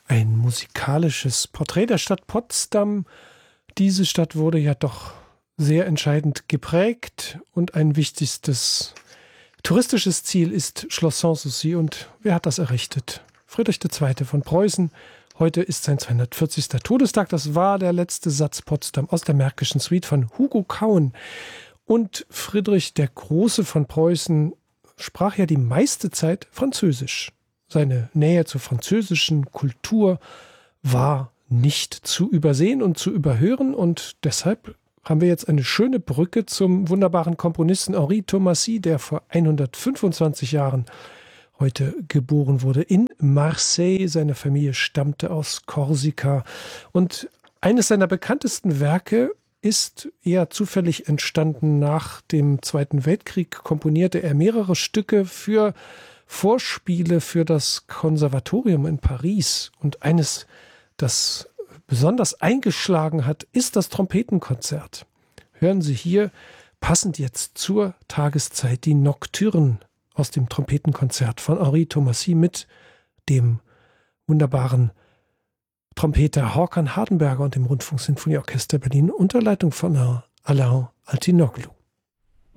Ein musikalisches Porträt der Stadt Potsdam. Diese Stadt wurde ja doch sehr entscheidend geprägt und ein wichtigstes touristisches Ziel ist Schloss Sanssouci. Und wer hat das errichtet? Friedrich II. Von Preußen. Heute ist sein 240. Todestag. Das war der letzte Satz Potsdam aus der Märkischen Suite von Hugo Kauen. Und Friedrich der Große von Preußen sprach ja die meiste Zeit Französisch. Seine Nähe zur französischen Kultur war nicht zu übersehen und zu überhören. Und deshalb haben wir jetzt eine schöne Brücke zum wunderbaren Komponisten Henri Thomasy, der vor 125 Jahren heute geboren wurde in Marseille. Seine Familie stammte aus Korsika. Und eines seiner bekanntesten Werke ist eher zufällig entstanden. Nach dem Zweiten Weltkrieg komponierte er mehrere Stücke für Vorspiele für das Konservatorium in Paris. Und eines, das besonders eingeschlagen hat, ist das Trompetenkonzert. Hören Sie hier, passend jetzt zur Tageszeit, die Nocturne aus dem Trompetenkonzert von Henri Thomasy mit dem wunderbaren Trompeter Håkan Hardenberger und dem Rundfunksinfonieorchester Berlin unter Leitung von Alain Altinoglu.